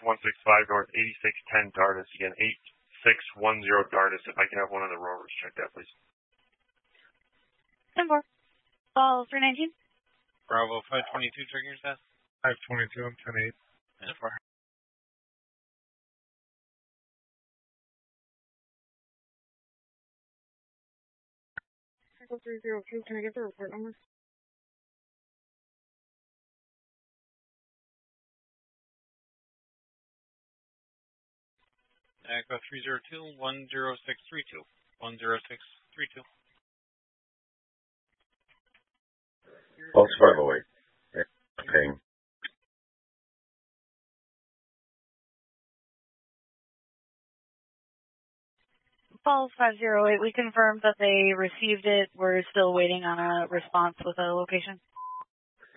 165 North, 8610 Dardas. Again, 8610 Dardas. If I can have one of the rovers check that, please. 10-4. Ball 319. Bravo 522, checking your status. 522, I'm 10-8. 10-4. Echo 302, can I get the report number? Echo 302, 10632. 10632. Pulse 508. Ping. Falls 508, we confirmed that they received it. We're still waiting on a response with a location.